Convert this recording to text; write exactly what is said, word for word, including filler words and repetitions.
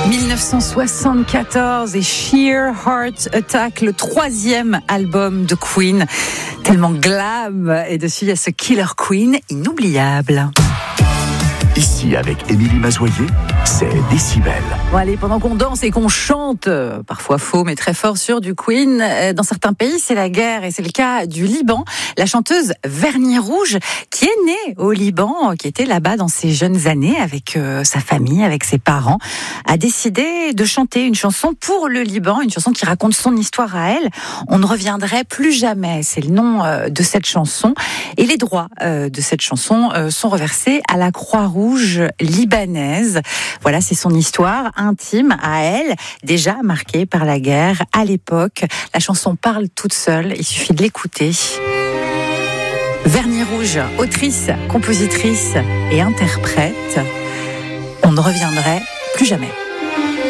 dix-neuf cent soixante-quatorze et Sheer Heart Attack, le troisième album de Queen, tellement glam, et dessus il y a ce Killer Queen inoubliable. Ici, avec Émilie Mazoyer, c'est Décibel. Bon allez, pendant qu'on danse et qu'on chante, euh, parfois faux mais très fort sur du Queen, euh, dans certains pays c'est la guerre, et c'est le cas du Liban. La chanteuse Vernis Rouge, qui est née au Liban, qui était là-bas dans ses jeunes années avec euh, sa famille, avec ses parents, a décidé de chanter une chanson pour le Liban, une chanson qui raconte son histoire à elle. On ne reviendrait plus jamais, c'est le nom euh, de cette chanson, et les droits euh, de cette chanson euh, sont reversés à la Croix-Rouge libanaise. Voilà, c'est son histoire intime à elle, déjà marquée par la guerre à l'époque. La chanson parle toute seule, il suffit de l'écouter. Vernis Rouge, autrice, compositrice et interprète. On ne reviendrait plus jamais.